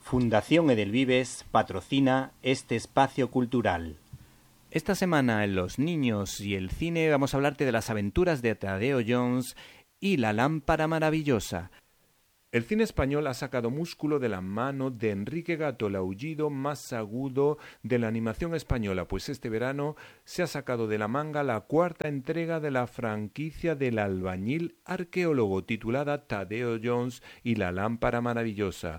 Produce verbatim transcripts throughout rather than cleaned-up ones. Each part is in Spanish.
Fundación Edelvives patrocina este espacio cultural. Esta semana en Los Niños y el Cine vamos a hablarte de las aventuras de Tadeo Jones y La lámpara maravillosa. El cine español ha sacado músculo de la mano de Enrique Gato, el aullido más agudo de la animación española, pues este verano se ha sacado de la manga la cuarta entrega de la franquicia del albañil arqueólogo, titulada Tadeo Jones y la lámpara maravillosa,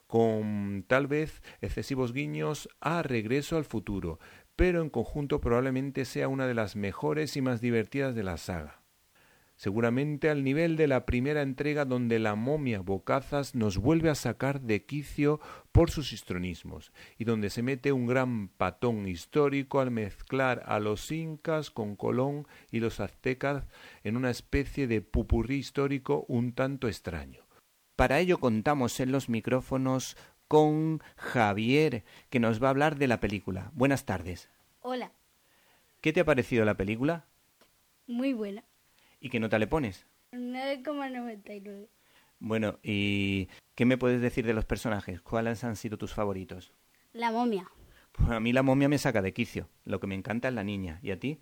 con tal vez excesivos guiños a Regreso al futuro, pero en conjunto probablemente sea una de las mejores y más divertidas de la saga. Seguramente al nivel de la primera entrega, donde la momia Bocazas nos vuelve a sacar de quicio por sus histrionismos y donde se mete un gran patón histórico al mezclar a los incas con Colón y los aztecas en una especie de popurrí histórico un tanto extraño. Para ello contamos en los micrófonos con Javier, que nos va a hablar de la película. Buenas tardes. Hola. ¿Qué te ha parecido la película? Muy buena. ¿Y qué nota le pones? nueve coma noventa y nueve. Bueno, ¿y qué me puedes decir de los personajes? ¿Cuáles han sido tus favoritos? La momia. Pues a mí la momia me saca de quicio. Lo que me encanta es la niña. ¿Y a ti?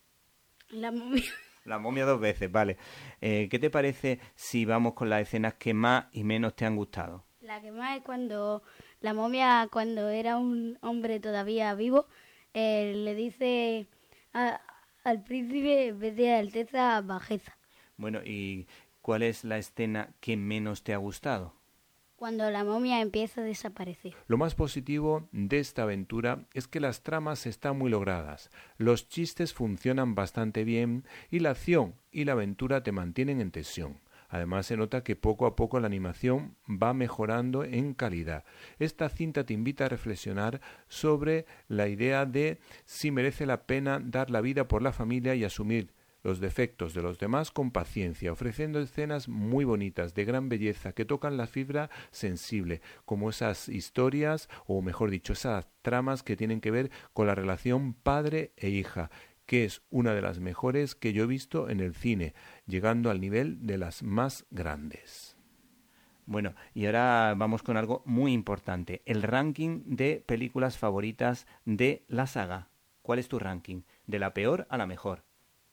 La momia. La momia dos veces, vale. Eh, ¿Qué te parece si vamos con las escenas que más y menos te han gustado? La que más es cuando la momia, cuando era un hombre todavía vivo, eh, le dice a, al príncipe, en vez de Alteza, Bajeza. Bueno, ¿y cuál es la escena que menos te ha gustado? Cuando la momia empieza a desaparecer. Lo más positivo de esta aventura es que las tramas están muy logradas, los chistes funcionan bastante bien y la acción y la aventura te mantienen en tensión. Además se nota que poco a poco la animación va mejorando en calidad. Esta cinta te invita a reflexionar sobre la idea de si merece la pena dar la vida por la familia y asumir los defectos de los demás con paciencia, ofreciendo escenas muy bonitas, de gran belleza, que tocan la fibra sensible, como esas historias, o mejor dicho, esas tramas que tienen que ver con la relación padre e hija, que es una de las mejores que yo he visto en el cine, llegando al nivel de las más grandes. Bueno, y ahora vamos con algo muy importante, el ranking de películas favoritas de la saga. ¿Cuál es tu ranking? De la peor a la mejor.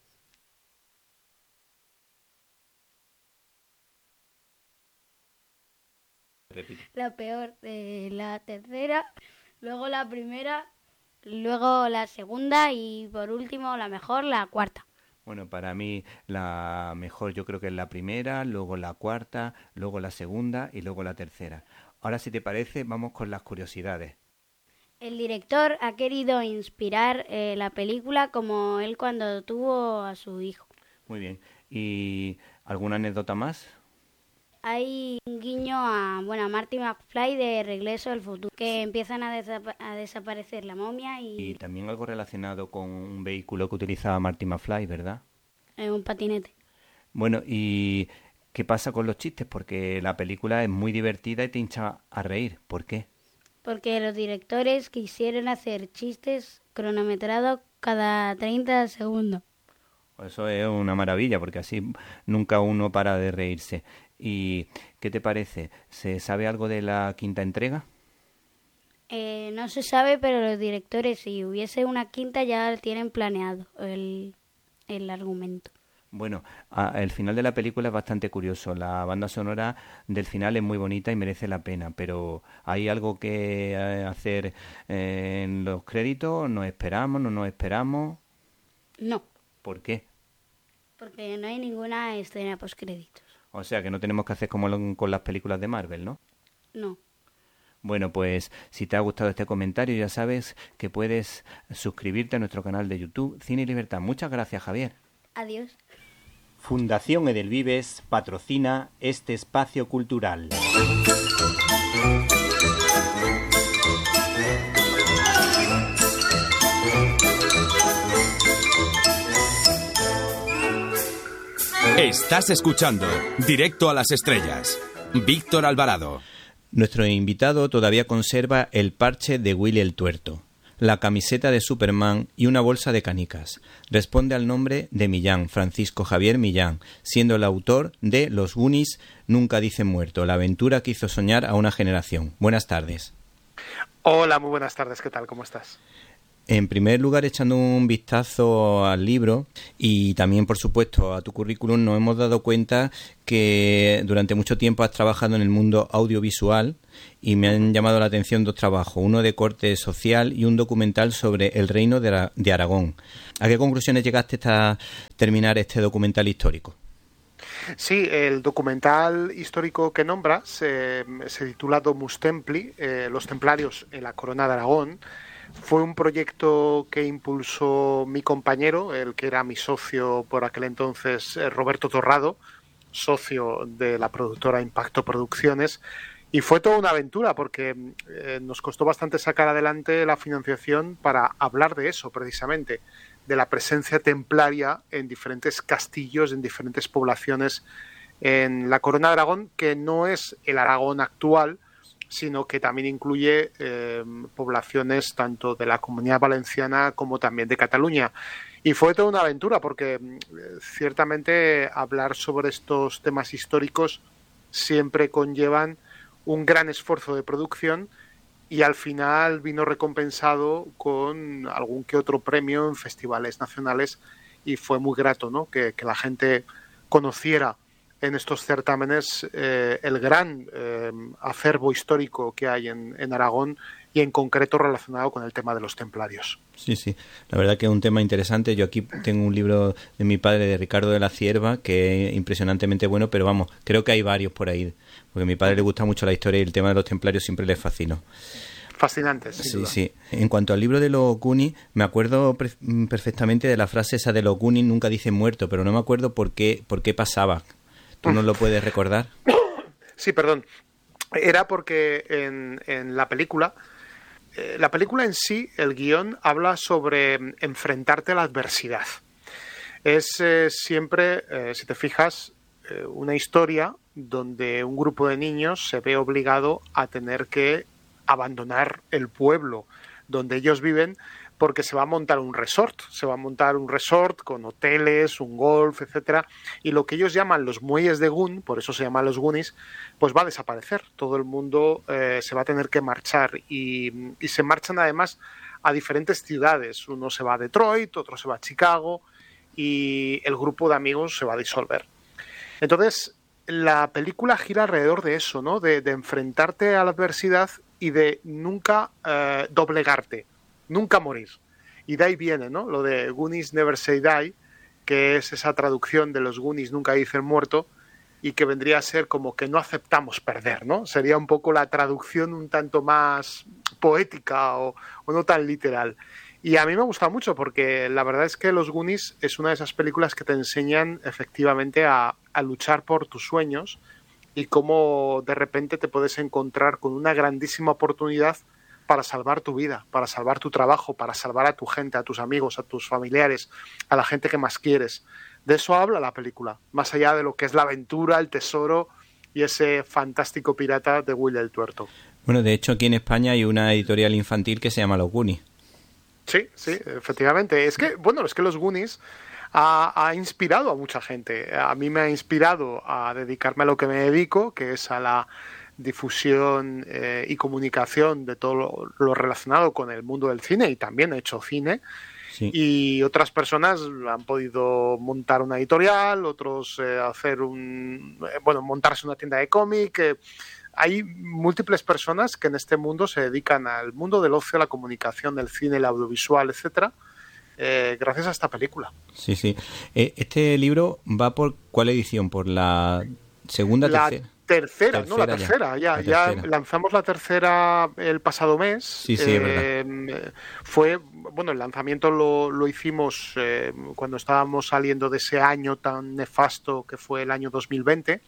Repite. La peor, eh, la tercera, luego la primera, luego la segunda y por último la mejor, la cuarta. Bueno, para mí la mejor yo creo que es la primera, luego la cuarta, luego la segunda y luego la tercera. Ahora, si te parece, vamos con las curiosidades. El director ha querido inspirar eh, la película como él cuando tuvo a su hijo. Muy bien. ¿Y alguna anécdota más? Hay un guiño a, bueno, a Marty McFly de Regreso al futuro, que empiezan a, desapa- a desaparecer la momia y, Y también algo relacionado con un vehículo que utilizaba Marty McFly, ¿verdad? eh, un patinete. Bueno, ¿y qué pasa con los chistes? Porque la película es muy divertida y te hincha a reír. ¿Por qué? Porque los directores quisieron hacer chistes cronometrados cada treinta segundos. Eso es una maravilla, porque así nunca uno para de reírse. ¿Y qué te parece? ¿Se sabe algo de la quinta entrega? Eh, no se sabe, pero los directores, si hubiese una quinta, ya tienen planeado el, el argumento. Bueno, a- el final de la película es bastante curioso. La banda sonora del final es muy bonita y merece la pena, pero ¿hay algo que eh, hacer eh, en los créditos? ¿Nos esperamos? ¿No nos esperamos? No, ¿Por qué? porque no hay ninguna escena postcréditos. O sea, que no tenemos que hacer como lo- con las películas de Marvel, ¿no? No. Bueno, pues si te ha gustado este comentario, ya sabes que puedes suscribirte a nuestro canal de YouTube Cine y Libertad. Muchas gracias, Javier. Adiós. Fundación Edelvives patrocina este espacio cultural. Estás escuchando Directo a las Estrellas. Víctor Alvarado. Nuestro invitado todavía conserva el parche de Willy el Tuerto. la camiseta de Superman y una bolsa de canicas. Responde al nombre de Millán, Francisco Javier Millán, siendo el autor de Los Goonies nunca dicen muerto, la aventura que hizo soñar a una generación. Buenas tardes. Hola, muy buenas tardes. ¿Qué tal? ¿Cómo estás? En primer lugar, echando un vistazo al libro y también, por supuesto, a tu currículum, nos hemos dado cuenta que durante mucho tiempo has trabajado en el mundo audiovisual y me han llamado la atención dos trabajos, uno de corte social y un documental sobre el reino de, Ara- de Aragón. ¿A qué conclusiones llegaste hasta terminar este documental histórico? Sí, el documental histórico que nombras eh, se titula Domus Templi, eh, los templarios en la corona de Aragón. Fue un proyecto que impulsó mi compañero, el que era mi socio por aquel entonces, eh, Roberto Torrado, socio de la productora Impacto Producciones, y fue toda una aventura porque eh, nos costó bastante sacar adelante la financiación para hablar de eso precisamente, de la presencia templaria en diferentes castillos, en diferentes poblaciones en la Corona de Aragón, que no es el Aragón actual, sino que también incluye eh, poblaciones tanto de la Comunidad Valenciana como también de Cataluña. Y fue toda una aventura porque eh, ciertamente hablar sobre estos temas históricos siempre conllevan un gran esfuerzo de producción y al final vino recompensado con algún que otro premio en festivales nacionales y fue muy grato, ¿no? que, que la gente conociera en estos certámenes eh, el gran eh, acervo histórico que hay en, en Aragón y en concreto relacionado con el tema de los templarios. Sí, sí, la verdad que es un tema interesante. Yo aquí tengo un libro de mi padre, de Ricardo de la Cierva, que es impresionantemente bueno, pero vamos, creo que hay varios por ahí, porque a mi padre le gusta mucho la historia y el tema de los templarios siempre le fascinó. Fascinante, sin Sí, duda. sí. En cuanto al libro de los Goonies, me acuerdo pre- perfectamente de la frase esa de los Goonies nunca dicen muerto, pero no me acuerdo por qué, por qué pasaba. ¿Tú nos lo puedes recordar? Sí, perdón. Era porque en, en la película, eh, la película en sí, el guión habla sobre enfrentarte a la adversidad. Es eh, siempre, eh, si te fijas, eh, una historia donde un grupo de niños se ve obligado a tener que abandonar el pueblo donde ellos viven porque se va a montar un resort, se va a montar un resort con hoteles, un golf, etcétera, y lo que ellos llaman los muelles de Goon, por eso se llaman los Goonies, pues va a desaparecer. Todo el mundo eh, se va a tener que marchar y, y se marchan además a diferentes ciudades. Uno se va a Detroit, otro se va a Chicago y el grupo de amigos se va a disolver. Entonces, la película gira alrededor de eso, ¿no? De, de enfrentarte a la adversidad y de nunca eh, doblegarte, nunca morir. Y de ahí viene, ¿no? Lo de Goonies Never Say Die, que es esa traducción de los Goonies nunca dicen muerto y que vendría a ser como que no aceptamos perder, ¿no? Sería un poco la traducción un tanto más poética o, o no tan literal. Y a mí me gusta mucho porque la verdad es que Los Goonies es una de esas películas que te enseñan efectivamente a, a luchar por tus sueños y cómo de repente te puedes encontrar con una grandísima oportunidad para salvar tu vida, para salvar tu trabajo, para salvar a tu gente, a tus amigos, a tus familiares, a la gente que más quieres. De eso habla la película, más allá de lo que es la aventura, el tesoro y ese fantástico pirata de Will el Tuerto. Bueno, de hecho aquí en España hay una editorial infantil que se llama Los Goonies. Sí, sí, efectivamente. Es que, bueno, es que Los Goonies ha, ha inspirado a mucha gente. A mí me ha inspirado a dedicarme a lo que me dedico, que es a la difusión eh, y comunicación de todo lo, lo relacionado con el mundo del cine, y también he hecho cine. Sí. Y otras personas han podido montar una editorial, otros eh, hacer un, eh, bueno, montarse una tienda de cómic. Eh, hay múltiples personas que en este mundo se dedican al mundo del ocio, la comunicación, del cine, el audiovisual, etcétera, eh, gracias a esta película. Sí, sí. Eh, este libro va por ¿cuál edición? ¿Por la segunda, la tercera? Tercera, tercera, no, la tercera, ya, la ya tercera. lanzamos la tercera el pasado mes. Sí, sí, eh, es verdad. Fue, bueno, el lanzamiento lo, lo hicimos eh, cuando estábamos saliendo de ese año tan nefasto que fue el año dos mil veinte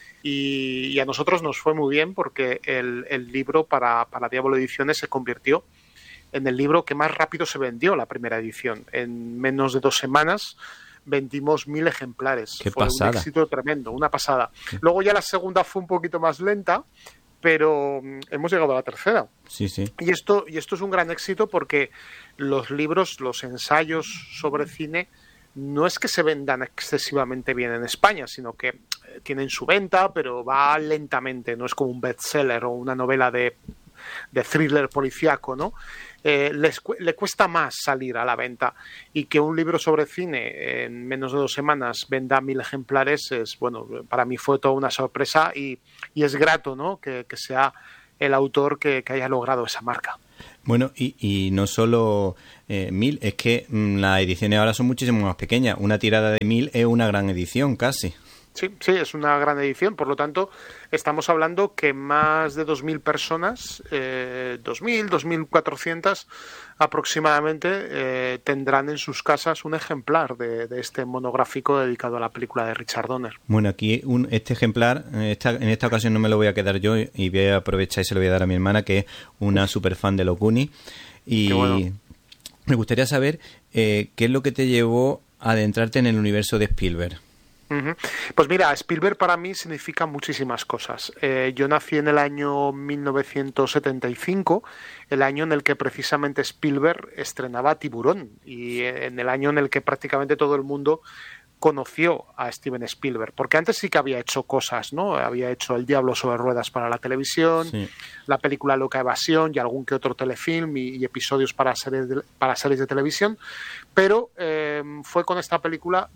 y, y a nosotros nos fue muy bien porque el, el libro para, para Diablo Ediciones se convirtió en el libro que más rápido se vendió la primera edición. En menos de dos semanas vendimos mil ejemplares. Qué fue pasada. un éxito tremendo, una pasada. Sí. Luego ya la segunda fue un poquito más lenta, pero mm, hemos llegado a la tercera. Sí, sí. Y esto, y esto es un gran éxito porque los libros, los ensayos sobre cine, no es que se vendan excesivamente bien en España, sino que eh, tienen su venta, pero va lentamente, no es como un bestseller o una novela de, de thriller policíaco, ¿no? Eh, les, le cuesta más salir a la venta, y que un libro sobre cine en menos de dos semanas venda mil ejemplares es, bueno, para mí fue toda una sorpresa, y, y es grato, ¿no? que, que sea el autor que, que haya logrado esa marca. Bueno, y, y no solo eh, mil, es que mmm, las ediciones ahora son muchísimo más pequeñas. Una tirada de mil es una gran edición, casi. Sí, sí, es una gran edición. Por lo tanto, estamos hablando que más de dos mil personas, eh, dos mil, dos mil cuatrocientas aproximadamente, eh, tendrán en sus casas un ejemplar de, de este monográfico dedicado a la película de Richard Donner. Bueno, aquí un, este ejemplar, esta, en esta ocasión no me lo voy a quedar yo, y voy a aprovechar y se lo voy a dar a mi hermana, que es una super fan de los Goonies. Y bueno, me gustaría saber eh, qué es lo que te llevó a adentrarte en el universo de Spielberg. Uh-huh. Pues mira, Spielberg para mí significa muchísimas cosas. Eh, yo nací en el año mil novecientos setenta y cinco, el año en el que precisamente Spielberg estrenaba Tiburón, y en el año en el que prácticamente todo el mundo conoció a Steven Spielberg, porque antes sí que había hecho cosas, ¿no? Había hecho El Diablo sobre ruedas para la televisión, sí, la película Loca Evasión y algún que otro telefilm y, y episodios para series de, para series de televisión, pero eh, fue con esta película,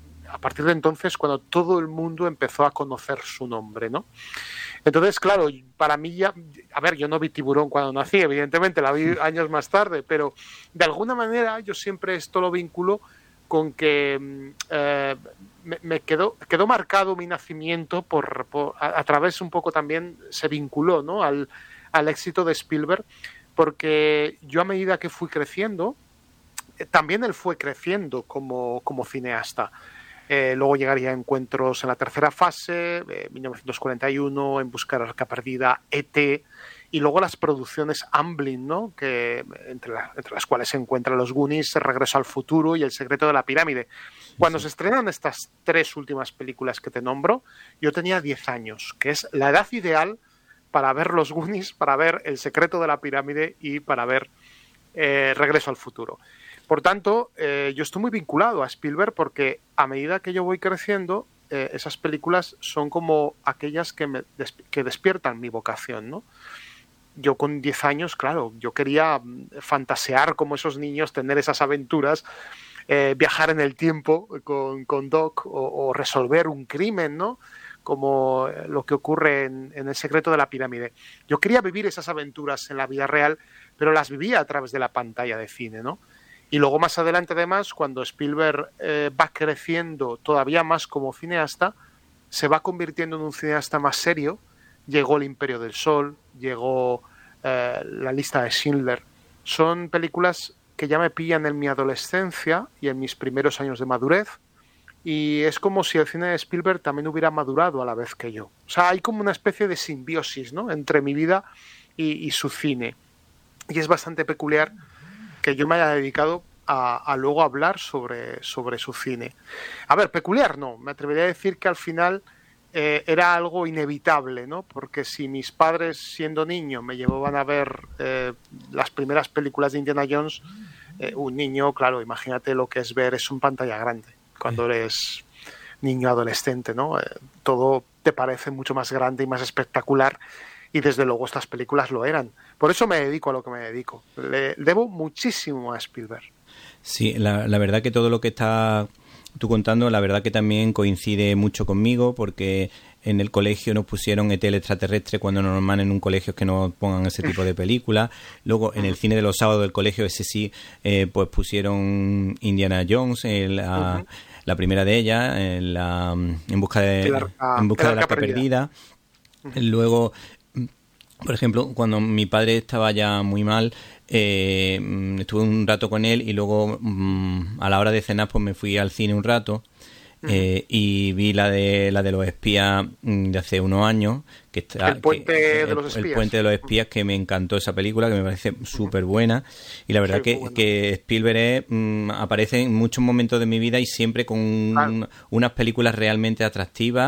a partir de entonces, cuando todo el mundo empezó a conocer su nombre, ¿no? Entonces, claro, para mí ya... A ver, yo no vi Tiburón cuando nací, evidentemente, la vi años más tarde, pero de alguna manera yo siempre esto lo vinculo con que eh, me, me quedó, quedó marcado mi nacimiento por, por a, a través un poco también se vinculó, ¿no? al, al éxito de Spielberg, porque yo a medida que fui creciendo, eh, también él fue creciendo como, como cineasta. Eh, luego llegaría a Encuentros en la tercera fase, eh, mil novecientos cuarenta y uno, En busca de la arca perdida, E T, y luego las producciones Amblin, ¿no? Que, entre, la, entre las cuales se encuentran Los Goonies, Regreso al futuro y El secreto de la pirámide. Cuando sí. se estrenan estas tres últimas películas que te nombro, yo tenía diez años, que es la edad ideal para ver Los Goonies, para ver El secreto de la pirámide y para ver eh, Regreso al futuro. Por tanto, eh, yo estoy muy vinculado a Spielberg porque a medida que yo voy creciendo, eh, esas películas son como aquellas que, me des- que despiertan mi vocación, ¿no? Yo con diez años, claro, yo quería fantasear como esos niños, tener esas aventuras, eh, viajar en el tiempo con, con Doc o, o resolver un crimen, ¿no? Como lo que ocurre en, en El secreto de la pirámide. Yo quería vivir esas aventuras en la vida real, pero las vivía a través de la pantalla de cine, ¿no? Y luego más adelante, además, cuando Spielberg eh, va creciendo todavía más como cineasta, se va convirtiendo en un cineasta más serio. Llegó El Imperio del Sol, llegó eh, La lista de Schindler. Son películas que ya me pillan en mi adolescencia y en mis primeros años de madurez. Y es como si el cine de Spielberg también hubiera madurado a la vez que yo. O sea, hay como una especie de simbiosis, ¿no?, entre mi vida y, y su cine. Y es bastante peculiar que yo me haya dedicado a, a luego hablar sobre, sobre su cine. A ver, peculiar no, me atrevería a decir que al final eh, era algo inevitable, ¿no? Porque si mis padres, siendo niño, me llevaban a ver eh, las primeras películas de Indiana Jones, eh, un niño, claro, imagínate lo que es ver eso en pantalla grande, cuando eres niño adolescente, ¿no? Eh, todo te parece mucho más grande y más espectacular. Y desde luego estas películas lo eran. Por eso me dedico a lo que me dedico. Le debo muchísimo a Spielberg. Sí, la, la verdad que todo lo que estás tú contando, la verdad que también coincide mucho conmigo, porque en el colegio nos pusieron E T el extraterrestre, cuando normal en un colegio es que no pongan ese tipo de películas. Luego en el cine de los sábados del colegio, ese sí, eh, pues pusieron Indiana Jones, eh, la, uh-huh. la primera de ellas, eh, la, en busca de, la, uh, en busca de la arca perdida. perdida. Uh-huh. Luego, por ejemplo, cuando mi padre estaba ya muy mal, eh, estuve un rato con él y luego mmm, a la hora de cenar pues me fui al cine un rato eh, y vi la de la de los espías de hace unos años, que está, el puente que, de los espías. El puente de los espías, que me encantó esa película, que me parece súper buena, y la verdad sí, que, bueno. que Spielberg es, mmm, aparece en muchos momentos de mi vida y siempre con un, claro. unas películas realmente atractivas.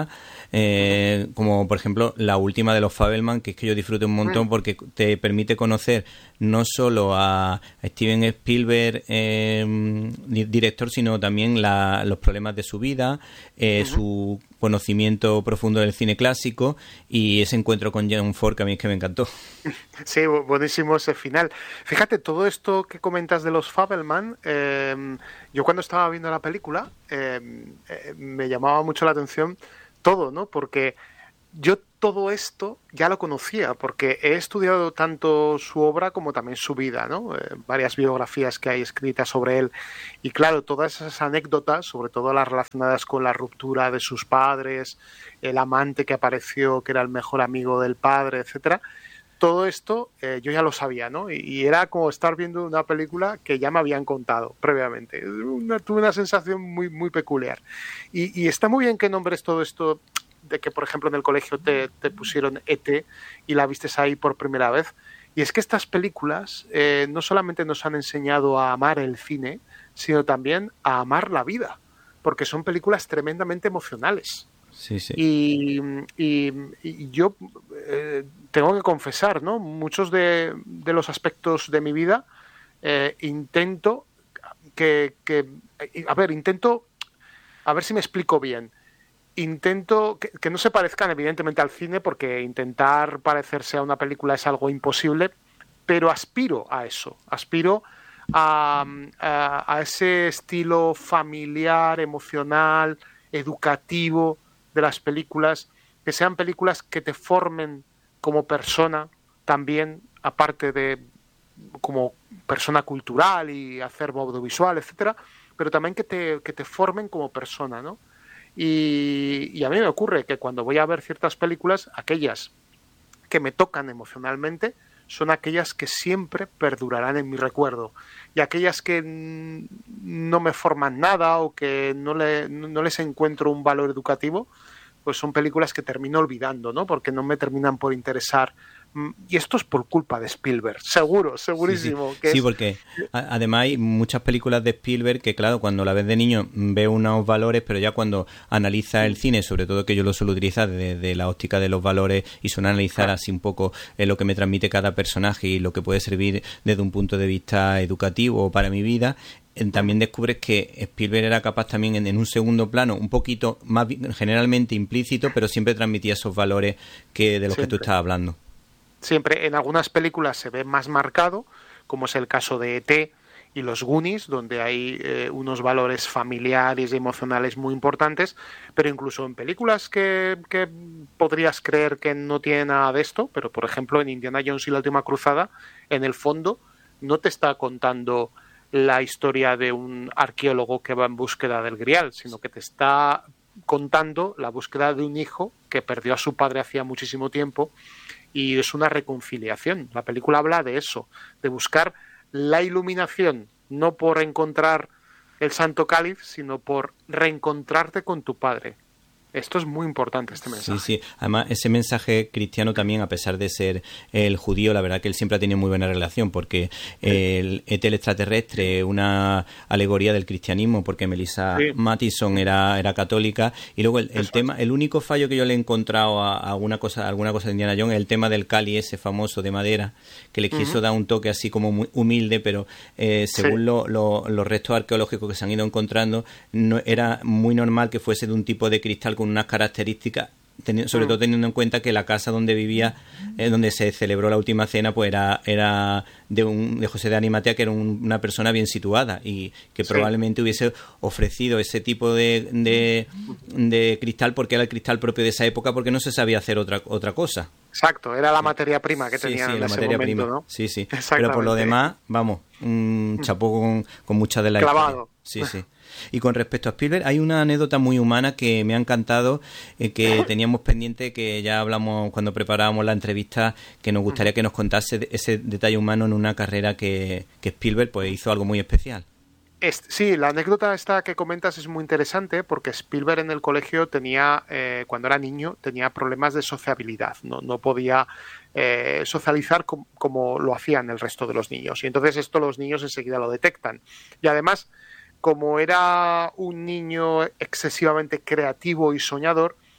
eh, como por ejemplo la última de los Fabelman, que es que yo disfruto un montón porque te permite conocer no solo a Steven Spielberg, eh, director, sino también la, los problemas de su vida, eh, uh-huh. su conocimiento profundo del cine clásico y ese encuentro con John Ford que a mí es que me encantó. Sí, buenísimo ese final. Fíjate, todo esto que comentas de los Fabelman, eh, yo cuando estaba viendo la película eh, eh, me llamaba mucho la atención todo, ¿no? Porque yo todo esto ya lo conocía, porque he estudiado tanto su obra como también su vida, ¿no? Eh, varias biografías que hay escritas sobre él. Y claro, todas esas anécdotas, sobre todo las relacionadas con la ruptura de sus padres, el amante que apareció, que era el mejor amigo del padre, etcétera. Todo esto eh, yo ya lo sabía, ¿no? Y, y era como estar viendo una película que ya me habían contado previamente. Una, tuve una sensación muy, muy peculiar. Y, y está muy bien que nombres todo esto de que, por ejemplo, en el colegio te, te pusieron E T y la vistes ahí por primera vez. Y es que estas películas eh, no solamente nos han enseñado a amar el cine, sino también a amar la vida, porque son películas tremendamente emocionales. Sí, sí. Y, y, y yo eh, tengo que confesar, ¿no? Muchos de, de los aspectos de mi vida eh, intento que, que... A ver, intento... A ver si me explico bien. Intento que, que no se parezcan evidentemente al cine, porque intentar parecerse a una película es algo imposible, pero aspiro a eso, aspiro a, a, a ese estilo familiar, emocional, educativo de las películas, que sean películas que te formen como persona también, aparte de como persona cultural y acervo audiovisual, etcétera, pero también que te, que te formen como persona, ¿no? Y, y a mí me ocurre que cuando voy a ver ciertas películas, aquellas que me tocan emocionalmente son aquellas que siempre perdurarán en mi recuerdo, y aquellas que no me forman nada o que no, le, no les encuentro un valor educativo, pues son películas que termino olvidando, ¿no? Porque no me terminan por interesar. Y esto es por culpa de Spielberg, seguro, segurísimo. Sí, sí. Que sí es... porque a, además hay muchas películas de Spielberg que, claro, cuando la ves de niño ves unos valores, pero ya cuando analizas el cine, sobre todo que yo lo suelo utilizar desde la óptica de los valores y suelo analizar así un poco eh, lo que me transmite cada personaje y lo que puede servir desde un punto de vista educativo para mi vida, también descubres que Spielberg era capaz también en, en un segundo plano, un poquito más generalmente implícito, pero siempre transmitía esos valores que de los siempre. que tú estabas hablando. Siempre en algunas películas se ve más marcado, como es el caso de E T y los Goonies, donde hay eh, unos valores familiares y emocionales muy importantes, pero incluso en películas que, que podrías creer que no tienen nada de esto, pero por ejemplo en Indiana Jones y la Última Cruzada, en el fondo no te está contando la historia de un arqueólogo que va en búsqueda del Grial, sino que te está contando la búsqueda de un hijo que perdió a su padre hacía muchísimo tiempo, y es una reconciliación. La película habla de eso, de buscar la iluminación, no por encontrar el Santo Cáliz, sino por reencontrarte con tu padre. Esto es muy importante, este mensaje. Sí, sí. Además, ese mensaje cristiano también, a pesar de ser el judío, la verdad que él siempre ha tenido muy buena relación, porque el E T el extraterrestre, una alegoría del cristianismo, porque Melissa sí. Mathison era, era católica, y luego el, el tema, el único fallo que yo le he encontrado a, a alguna cosa, a alguna cosa de Indiana Jones es el tema del cáliz ese famoso de madera, que le quiso uh-huh. dar un toque así como muy humilde, pero eh, según sí. lo, lo, los restos arqueológicos que se han ido encontrando, no era muy normal que fuese de un tipo de cristal con unas características, teni- sobre todo teniendo en cuenta que la casa donde vivía, eh, donde se celebró la última cena, pues era, era de un de José de Arimatea, que era un, una persona bien situada y que sí. probablemente hubiese ofrecido ese tipo de, de, de cristal, porque era el cristal propio de esa época, porque no se sabía hacer otra otra cosa. Exacto, era la materia prima que sí, tenían sí, en la ese materia momento, prima. ¿no? Sí, sí. Pero por lo demás, vamos, un chapó con, con muchas de las clavado. Historias. Sí, sí. Y con respecto a Spielberg, hay una anécdota muy humana que me ha encantado, eh, que teníamos pendiente, que ya hablamos cuando preparábamos la entrevista, que nos gustaría que nos contase ese detalle humano en una carrera que, que Spielberg pues hizo algo muy especial. Este, sí, la anécdota esta que comentas es muy interesante, porque Spielberg en el colegio tenía, eh, cuando era niño, tenía problemas de sociabilidad, no, no podía eh, socializar com- como lo hacían el resto de los niños, y entonces esto los niños enseguida lo detectan. Y además, como era un niño excesivamente creativo y soñador,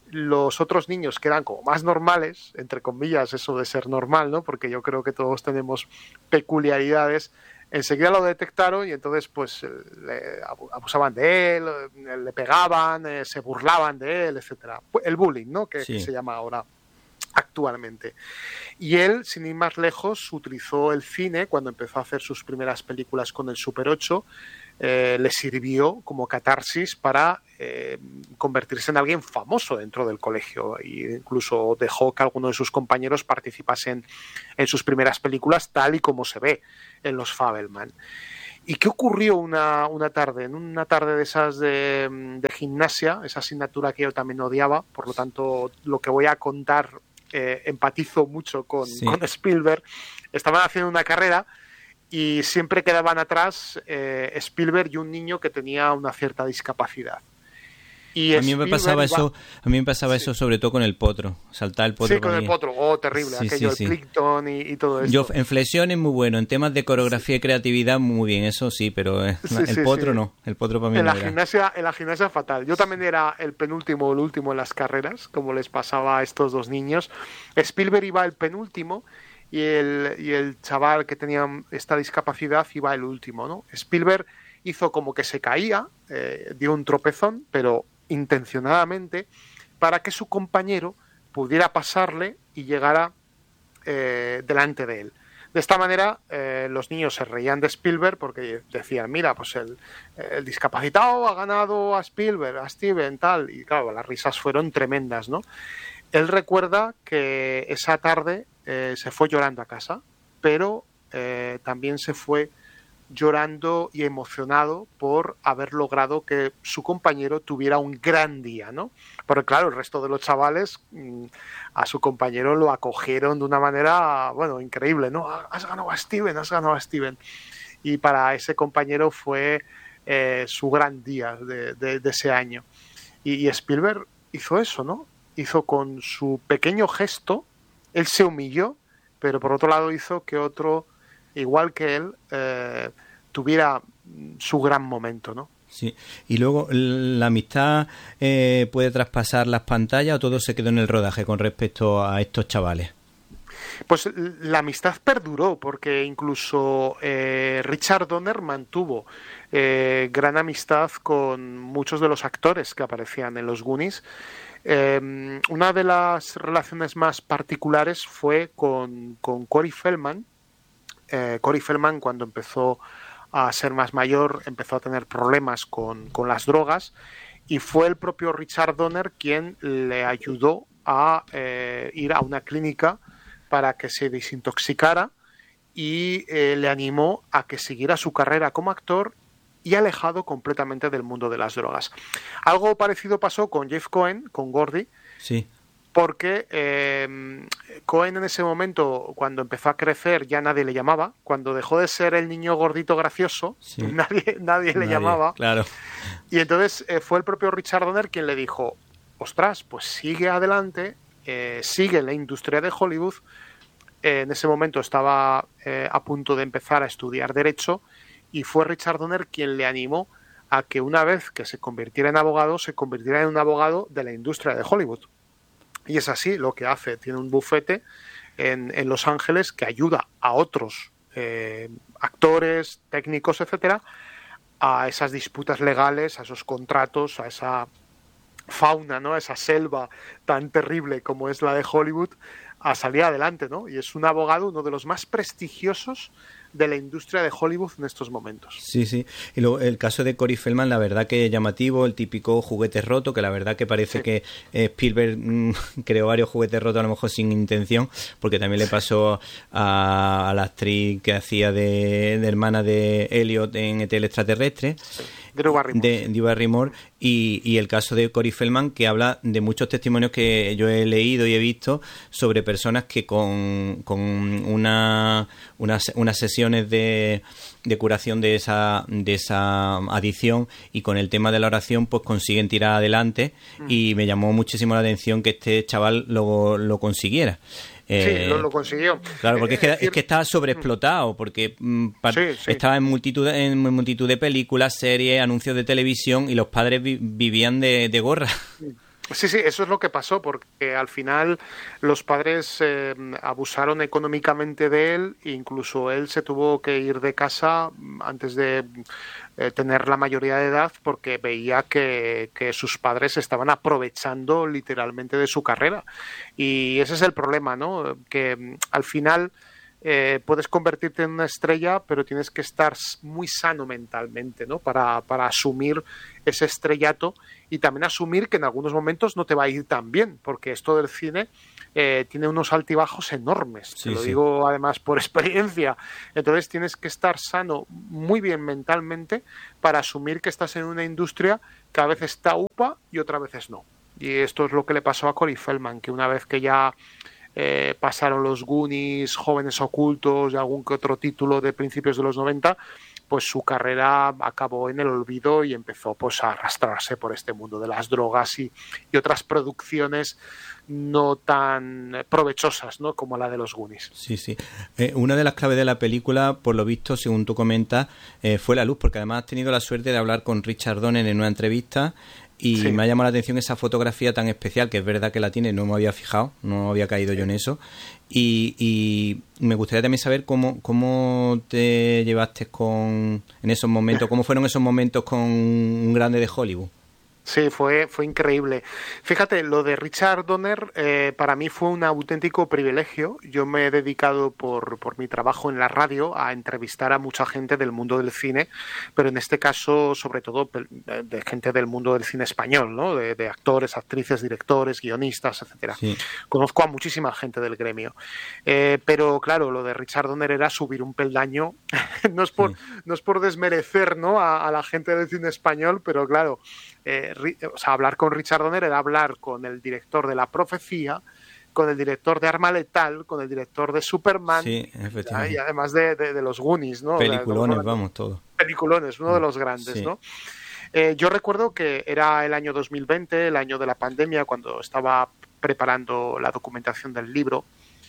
los otros niños que eran como más normales, entre comillas, eso de ser normal, ¿no? Porque yo creo que todos tenemos peculiaridades, enseguida lo detectaron y entonces pues le abusaban de él, le pegaban, eh, se burlaban de él, etcétera. El bullying, ¿no? Que, sí. que se llama ahora actualmente. Y él, sin ir más lejos, utilizó el cine cuando empezó a hacer sus primeras películas con el Super ocho. Eh, le sirvió como catarsis para eh, convertirse en alguien famoso dentro del colegio, e incluso dejó que algunos de sus compañeros participasen en sus primeras películas tal y como se ve en los Fabelman. ¿Y qué ocurrió una, una tarde? En una tarde de esas de, de gimnasia, esa asignatura que yo también odiaba, por lo tanto lo que voy a contar eh, empatizo mucho con, sí. con Spielberg. Estaban haciendo una carrera y siempre quedaban atrás eh, Spielberg y un niño que tenía una cierta discapacidad. Y a mí me pasaba iba... eso, a mí me pasaba sí. eso sobre todo con el potro, saltar el potro. Sí, con el potro, oh, terrible, sí, aquello, sí, el sí. Plinkton y, y todo eso. Yo en flexiones muy bueno, en temas de coreografía sí. y creatividad muy bien, eso sí, pero sí, el sí, potro sí. no, el potro para mí en no la era. gimnasia, en la gimnasia fatal. Yo también era el penúltimo o el último en las carreras, como les pasaba a estos dos niños. Spielberg iba el penúltimo y el, y el chaval que tenía esta discapacidad iba el último, ¿no? Spielberg hizo como que se caía, eh, dio un tropezón, pero intencionadamente, para que su compañero pudiera pasarle y llegara eh, delante de él. De esta manera, eh, los niños se reían de Spielberg porque decían, mira, pues el, el discapacitado ha ganado a Spielberg, a Steven, tal, y claro, las risas fueron tremendas, ¿no? Él recuerda que esa tarde eh, se fue llorando a casa, pero eh, también se fue llorando y emocionado por haber logrado que su compañero tuviera un gran día, ¿no? Porque claro, el resto de los chavales mmm, a su compañero lo acogieron de una manera, bueno, increíble, ¿no? Has ganado a Steven, has ganado a Steven. Y para ese compañero fue eh, su gran día de, de, de ese año. Y, y Spielberg hizo eso, ¿no? Hizo con su pequeño gesto, él se humilló, pero por otro lado hizo que otro, igual que él, eh, tuviera su gran momento, ¿no? Sí, y luego, ¿la amistad eh, puede traspasar las pantallas o todo se quedó en el rodaje con respecto a estos chavales? Pues la amistad perduró, porque incluso eh, Richard Donner mantuvo eh, gran amistad con muchos de los actores que aparecían en los Goonies. Eh, una de las relaciones más particulares fue con, con Corey Feldman. Eh, Corey Feldman, cuando empezó a ser más mayor, empezó a tener problemas con, con las drogas, y fue el propio Richard Donner quien le ayudó a eh, ir a una clínica para que se desintoxicara y eh, le animó a que siguiera su carrera como actor y alejado completamente del mundo de las drogas. Algo parecido pasó con Jeff Cohen, con Gordy, sí. porque eh, Cohen en ese momento, cuando empezó a crecer, ya nadie le llamaba. Cuando dejó de ser el niño gordito gracioso, sí. nadie, nadie le nadie, llamaba. Claro. Y entonces eh, fue el propio Richard Donner quien le dijo, ostras, pues sigue adelante, eh, sigue en la industria de Hollywood. Eh, en ese momento estaba eh, a punto de empezar a estudiar Derecho, y fue Richard Donner quien le animó a que una vez que se convirtiera en abogado, se convirtiera en un abogado de la industria de Hollywood. Y es así lo que hace. Tiene un bufete en, en Los Ángeles que ayuda a otros eh, actores, técnicos, etcétera, a esas disputas legales, a esos contratos, a esa fauna, ¿no? A esa selva tan terrible como es la de Hollywood, a salir adelante, ¿no? Y es un abogado, uno de los más prestigiosos de la industria de Hollywood en estos momentos. Sí, sí. Y luego el caso de Corey Feldman, la verdad que es llamativo, el típico juguete roto, que la verdad que parece sí. que Spielberg mmm, creó varios juguetes rotos a lo mejor sin intención, porque también le pasó a, a la actriz que hacía de, de hermana de Elliot en E T el extraterrestre. Sí. Drew Barrymore. De Drew Barrymore y, y el caso de Corey Feldman, que habla de muchos testimonios que yo he leído y he visto sobre personas que con, con una, unas, unas sesiones de, de curación de esa, de esa adicción y con el tema de la oración pues consiguen tirar adelante mm. y me llamó muchísimo la atención que este chaval lo, lo consiguiera. Eh, sí, lo, lo consiguió. Claro, porque es que, es que estaba sobreexplotado, porque mm, sí, sí. estaba en multitud, en multitud de películas, series, anuncios de televisión y los padres vi, vivían de, de gorra. Sí, sí, eso es lo que pasó, porque al final los padres eh, abusaron económicamente de él, e incluso él se tuvo que ir de casa antes de eh, tener la mayoría de edad, porque veía que, que sus padres estaban aprovechando literalmente de su carrera. Y ese es el problema, ¿no? Que al final eh, puedes convertirte en una estrella, pero tienes que estar muy sano mentalmente, ¿no? Para, para asumir ese estrellato y también asumir que en algunos momentos no te va a ir tan bien, porque esto del cine eh, tiene unos altibajos enormes, Sí, te lo sí. digo además por experiencia. Entonces tienes que estar sano muy bien mentalmente para asumir que estás en una industria que a veces taupa y otras veces no. Y esto es lo que le pasó a Corey Feldman, que una vez que ya Eh, pasaron los Goonies, Jóvenes Ocultos y algún que otro título de principios de los noventa, pues su carrera acabó en el olvido y empezó pues a arrastrarse por este mundo de las drogas y, y otras producciones no tan provechosas, ¿no?, como la de los Goonies. Sí, sí. Eh, una de las claves de la película, por lo visto, según tú comentas, eh, fue la luz, porque además has tenido la suerte de hablar con Richard Donner en una entrevista. Y sí, me ha llamado la atención esa fotografía tan especial, que es verdad que la tiene, no me había fijado, no había caído yo en eso. Y, y me gustaría también saber cómo, cómo te llevaste con en esos momentos, cómo fueron esos momentos con un grande de Hollywood. Sí, fue, fue increíble. Fíjate, lo de Richard Donner eh, para mí fue un auténtico privilegio. Yo me he dedicado por, por mi trabajo en la radio a entrevistar a mucha gente del mundo del cine, pero en este caso sobre todo de gente del mundo del cine español, ¿no? De, de actores, actrices, directores, guionistas, etcétera. Sí. Conozco a muchísima gente del gremio. Eh, pero claro, lo de Richard Donner era subir un peldaño. no, es por, sí. no es por desmerecer, ¿no?, a, a la gente del cine español, pero claro, Eh, o sea, hablar con Richard Donner era hablar con el director de La Profecía, con el director de Arma Letal, con el director de Superman, sí, y además de, de, de los Goonies, ¿no? Peliculones, o sea, vamos, todo. Peliculones, uno de los grandes, sí. ¿no? Eh, yo recuerdo que era el año dos mil veinte, el año de la pandemia, cuando estaba preparando la documentación del libro,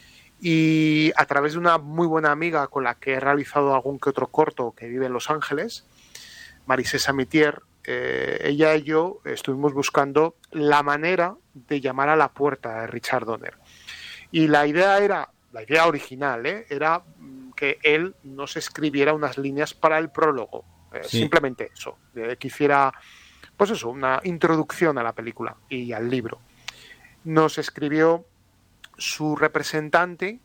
y a través de una muy buena amiga con la que he realizado algún que otro corto, que vive en Los Ángeles, Marisé Samitier, Eh, ella y yo estuvimos buscando la manera de llamar a la puerta de Richard Donner. Y la idea era, la idea original, ¿eh? era que él nos escribiera unas líneas para el prólogo. Eh, sí. Simplemente eso. Eh, que hiciera, pues eso, una introducción a la película y al libro. Nos escribió su representante.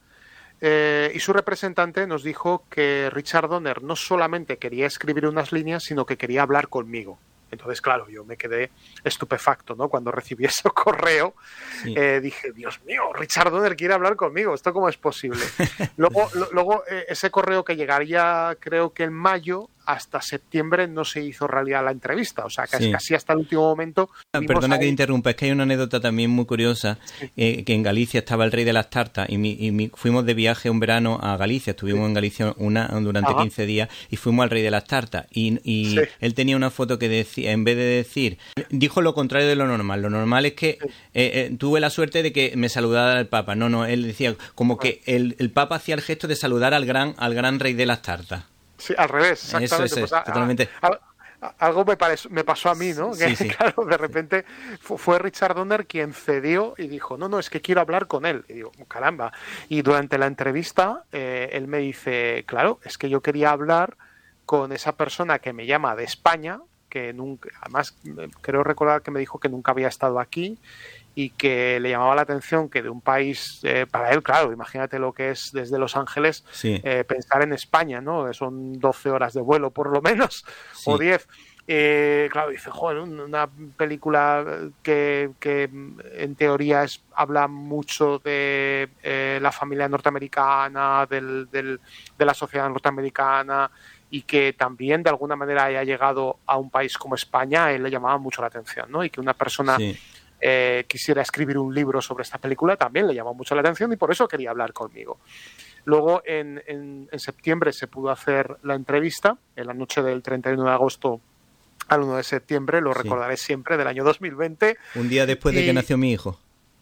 Eh, y su representante nos dijo que Richard Donner no solamente quería escribir unas líneas, sino que quería hablar conmigo. Entonces, claro, yo me quedé estupefacto, ¿no? Cuando recibí ese correo, sí. eh, dije, Dios mío, Richard Donner quiere hablar conmigo, ¿esto cómo es posible? luego, lo, luego eh, ese correo que llegaría, creo que en mayo, hasta septiembre no se hizo realidad la entrevista, o sea, que sí. casi hasta el último momento. Perdona ahí... que te interrumpa, es que hay una anécdota también muy curiosa, sí. eh, que en Galicia estaba el Rey de las Tartas y, mi, y mi, fuimos de viaje un verano a Galicia, estuvimos sí. en Galicia una, durante Ajá. quince días y fuimos al Rey de las Tartas y, y sí. él tenía una foto que decía, en vez de decir, dijo lo contrario de lo normal, lo normal es que sí. eh, eh, tuve la suerte de que me saludara el Papa, no, no, él decía como que el, el Papa hacía el gesto de saludar al gran, al gran Rey de las Tartas. Sí, al revés, exactamente. Eso es, pues, a, totalmente. A, a, algo me, pareció, me pasó a mí, ¿no? Sí, que sí. claro, de repente sí. fue Richard Donner quien cedió y dijo, no, no, es que quiero hablar con él. Y digo, caramba. Y durante la entrevista, eh, él me dice, claro, es que yo quería hablar con esa persona que me llama de España, que nunca, además creo recordar que me dijo que nunca había estado aquí y que le llamaba la atención que de un país, eh, para él, claro, imagínate lo que es desde Los Ángeles, sí. eh, pensar en España, ¿no? Son doce horas de vuelo por lo menos, sí. o diez. Eh, claro, dice, joder, una película que, que en teoría es, habla mucho de eh, la familia norteamericana, del, del, de la sociedad norteamericana, y que también de alguna manera haya llegado a un país como España, a él le llamaba mucho la atención, ¿no? Y que una persona... Sí. Eh, quisiera escribir un libro sobre esta película, también le llamó mucho la atención y por eso quería hablar conmigo. Luego en, en, en septiembre se pudo hacer la entrevista, en la noche del treinta y uno de agosto al uno de septiembre, lo sí. recordaré siempre, del año dos mil veinte. Un día después y... de que nació mi hijo.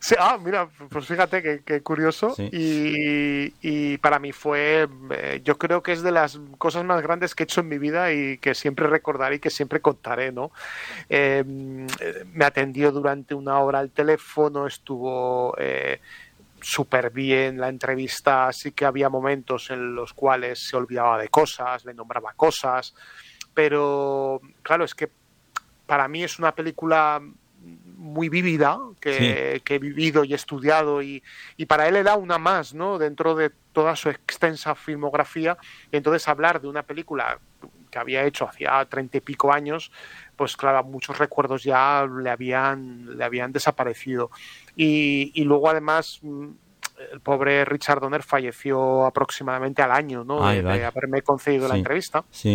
Sí, ah, mira, pues fíjate qué, qué curioso. Sí. Y, y para mí fue, eh, yo creo que es de las cosas más grandes que he hecho en mi vida y que siempre recordaré y que siempre contaré, ¿no? Eh, me atendió durante una hora al teléfono, estuvo eh, súper bien la entrevista, sí que había momentos en los cuales se olvidaba de cosas, le nombraba cosas, pero claro, es que para mí es una película muy vívida que, sí. que he vivido y estudiado y, y para él era una más, ¿no? Dentro de toda su extensa filmografía. Y entonces hablar de una película que había hecho hacía treinta y pico años, pues claro, muchos recuerdos ya le habían, le habían desaparecido. Y, y luego además el pobre Richard Donner falleció aproximadamente al año, ¿no? Ay, de, de haberme concedido sí. la entrevista. Sí.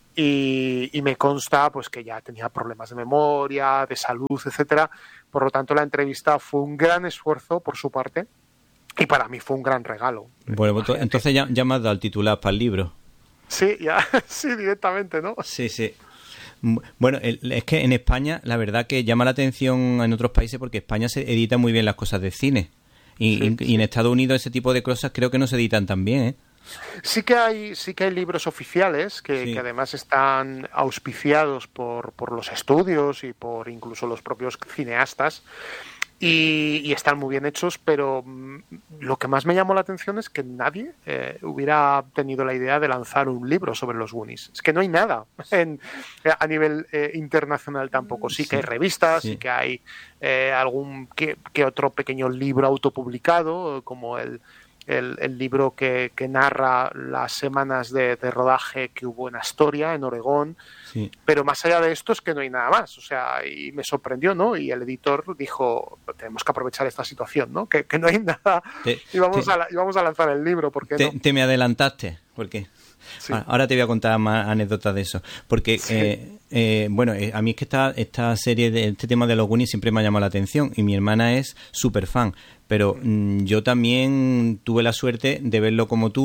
Y, y me consta pues que ya tenía problemas de memoria, de salud, etcétera. Por lo tanto, la entrevista fue un gran esfuerzo por su parte y para mí fue un gran regalo. Bueno, Imagínate. Entonces ya, ya me has dado el titular para el libro. Sí, ya, sí, directamente, ¿no? Sí, sí. Bueno, el, es que en España la verdad que llama la atención en otros países porque España se edita muy bien las cosas de cine y, sí, y, sí. y en Estados Unidos ese tipo de cosas creo que no se editan tan bien, ¿eh? Sí que hay, sí que hay libros oficiales que, sí. que además están auspiciados por, por los estudios y por incluso los propios cineastas y, y están muy bien hechos, pero lo que más me llamó la atención es que nadie eh, hubiera tenido la idea de lanzar un libro sobre los Goonies. Es que no hay nada en, a nivel eh, internacional tampoco. Sí, sí que hay revistas, sí, sí que hay eh, algún que, que otro pequeño libro autopublicado, como el El, el libro que, que narra las semanas de, de rodaje que hubo en Astoria, en Oregón, sí. Pero más allá de esto es que no hay nada más, o sea, y me sorprendió, ¿no? Y el editor dijo, tenemos que aprovechar esta situación, ¿no? Que, que no hay nada, te, y, vamos te, a, y vamos a lanzar el libro, ¿por qué te, no? Te me adelantaste, ¿por qué? Sí. Ahora te voy a contar más anécdotas de eso, porque sí. eh, eh, bueno, eh, a mí es que esta, esta serie, de este tema de los Goonies siempre me ha llamado la atención y mi hermana es súper fan, pero mm, yo también tuve la suerte de verlo como tú